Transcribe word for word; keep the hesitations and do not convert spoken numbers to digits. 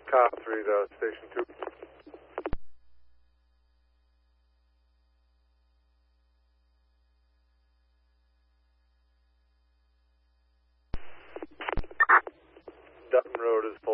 Cop three to Station two. Dutton Road is